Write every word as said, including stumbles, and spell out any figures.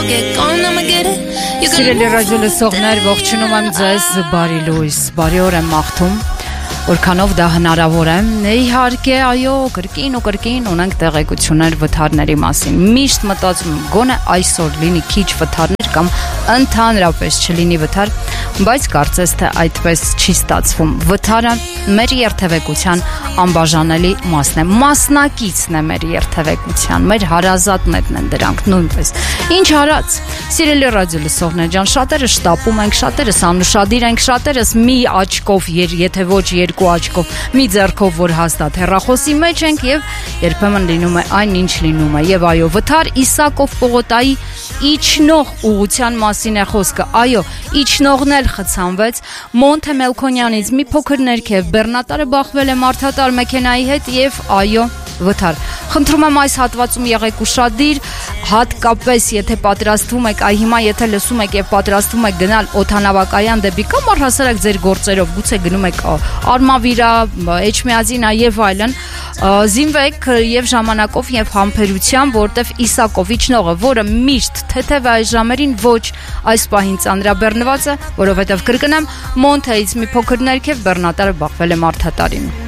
get gone, I'ma get it. You can Սիրելի ռադիոլսողներ, ողջունում եմ ձեզ, բարի լույս, բարի օր եմ մաղթում, որքանով դա հնարավոր է, իհարկե, այո, կրկին ու կրկին ունենք տեղեկություններ վթարների մասին, միշտ մտածում եմ, գոնե այսօր լինի քիչ վթարներ կամ ընդհանրապես չլինի վթար, բայց կարծես թե այդպես չի ստացվում, վթարը մեր երթևեկության անբաժանելի մասն է, մասնակիցն է մեր երթևեկության, մեր հարազատներն են դրանք նույնպես, ինչ արած, սիրելի ռադիոլսողներ ջան, շատերը շտապում ենք, շատերս անուշադիր ենք, շատերս մի աչքով, եթե ոչ երկու աչքով, մի ձեռքով, որ հաստատ հեռախոսի մեջ ենք եւ երբեմն լինում է այն ինչ լինում է եւ այո, վթար Իսակով Պողոտայի իջնող ուղղության մասին է խոսքը, այո, իջնողն էլ խցանվեց, Մոնթե Մելքոնյանից մի փոքր ներքև Բեռնատարը բախվել է մարդատար մեքենայի հետ եւ այո, վթար։ Խնդրում եմ այս հատվածում եղեք ուշադիր, հատկապես եթե պատրաստվում եք, այ հիմա եթե լսում եք եւ պատրաստվում եք գնալ օդանավակայան դեպի կամ առհասարակ ձեր գործերով, գուցե գնում եք Արմավիրա, Էջմիածինա եւ այլն, զինվեք եւ ժամանակով եւ համբերությամբ, որտեվ Իսակով իջնողը, որը միշտ թեթև այս ժամերին ոչ այս պահին ծանրաբեռնված է, որովհետեւ կրկնեմ, Մոնթեից մի փոքր ներքև Բեռնատարը բախվել է մարդատարին։